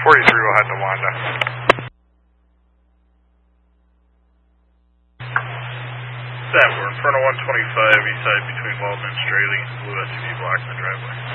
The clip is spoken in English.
will head to Wanda. That, we're in front of 125, east side between Walden and Straley, blue SUV blocking the driveway.